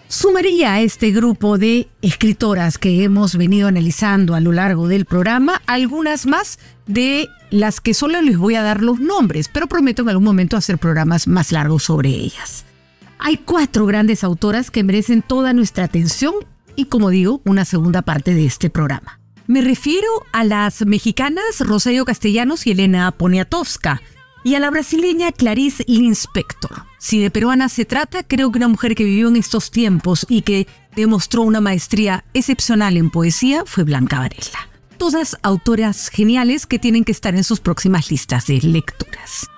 Sumaría a este grupo de escritoras que hemos venido analizando a lo largo del programa algunas más de las que solo les voy a dar los nombres, pero prometo en algún momento hacer programas más largos sobre ellas. Hay 4 grandes autoras que merecen toda nuestra atención y, como digo, una segunda parte de este programa. Me refiero a las mexicanas Rosario Castellanos y Elena Poniatowska, y a la brasileña Clarice Lispector. Si de peruana se trata, creo que una mujer que vivió en estos tiempos y que demostró una maestría excepcional en poesía fue Blanca Varela. Todas autoras geniales que tienen que estar en sus próximas listas de lecturas.